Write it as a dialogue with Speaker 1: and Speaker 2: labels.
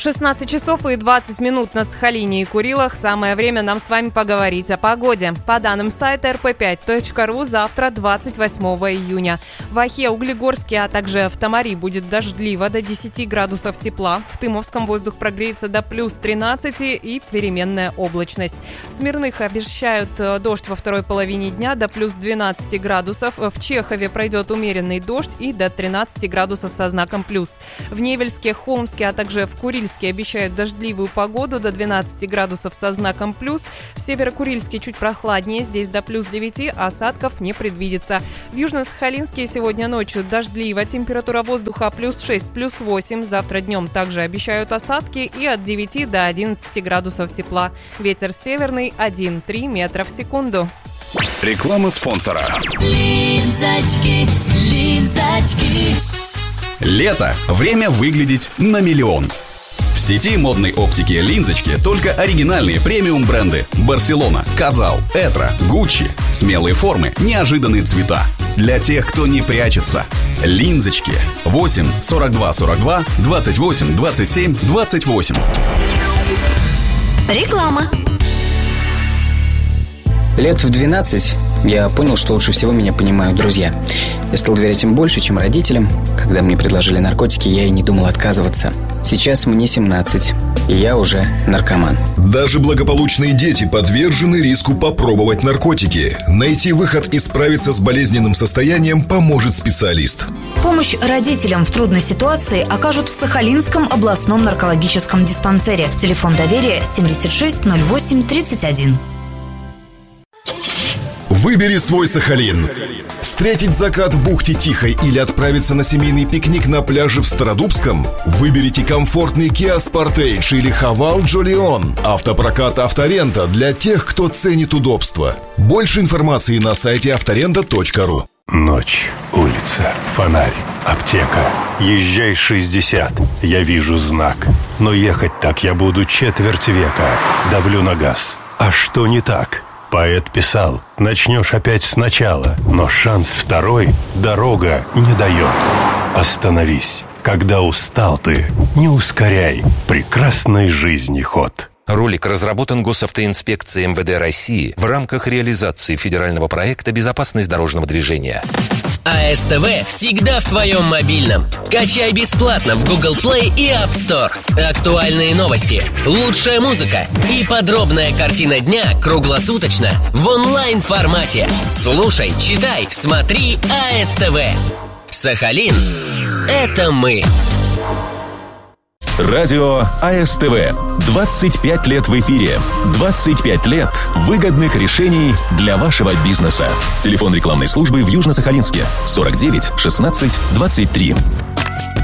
Speaker 1: 16 часов и 20 минут на Сахалине и Курилах. Самое время нам с вами поговорить о погоде. По данным сайта rp5.ru, завтра, 28 июня. В Охе, Углегорске, а также в Тамари будет дождливо до 10 градусов тепла. В Тымовском воздух прогреется до плюс 13 и переменная облачность. В Смирных обещают дождь во второй половине дня до плюс 12 градусов. В Чехове пройдет умеренный дождь и до 13 градусов со знаком плюс. В Невельске, Холмске, а также в Курильске обещают дождливую погоду до 12 градусов со знаком плюс. В Северо-Курильске чуть прохладнее, здесь до плюс 9, осадков не предвидится. В Южно-Сахалинске сегодня ночью дождливо, температура воздуха плюс 6, плюс 8. Завтра днем также обещают осадки и от 9 до 11 градусов тепла. Ветер северный 1,3 метра в секунду.
Speaker 2: Реклама спонсора.
Speaker 3: Линзочки.
Speaker 2: Лето. Время выглядеть на миллион. В сети модной оптики «Линзочки» только оригинальные премиум-бренды: Барселона, Казал, Этро, Гуччи. Смелые формы, неожиданные цвета. Для тех, кто не прячется. «Линзочки». 8 42 42 28 27 28.
Speaker 3: Реклама.
Speaker 4: Лет в 12 я понял, что лучше всего меня понимают друзья. Я стал доверять им больше, чем родителям. Когда мне предложили наркотики, я и не думал отказываться. Сейчас мне 17, и я уже наркоман.
Speaker 5: Даже благополучные дети подвержены риску попробовать наркотики. Найти выход и справиться с болезненным состоянием поможет специалист.
Speaker 6: Помощь родителям в трудной ситуации окажут в Сахалинском областном наркологическом диспансере. Телефон доверия 76 08 31.
Speaker 5: Выбери свой Сахалин. Встретить закат в бухте Тихой или отправиться на семейный пикник на пляже в Стародубском? Выберите комфортный Kia Sportage или Haval Jolion. Автопрокат «Авторента» для тех, кто ценит удобство. Больше информации на сайте авторента.ру.
Speaker 7: Ночь, улица, фонарь, аптека. Езжай 60, я вижу знак. Но ехать так я буду четверть века. Давлю на газ. А что не так? Поэт писал: начнешь опять сначала, но шанс второй дорога не дает. Остановись, когда устал ты, не ускоряй прекрасной жизни ход.
Speaker 8: Ролик разработан Госавтоинспекцией МВД России в рамках реализации федерального проекта «Безопасность дорожного движения».
Speaker 9: АСТВ всегда в твоем мобильном. Качай бесплатно в Google Play и App Store. Актуальные новости, лучшая музыка и подробная картина дня круглосуточно в онлайн-формате. Слушай, читай, смотри АСТВ. Сахалин – это мы.
Speaker 10: Радио АСТВ. 25 лет в эфире. 25 лет выгодных решений для вашего бизнеса. Телефон рекламной службы в Южно-Сахалинске 49 16 23.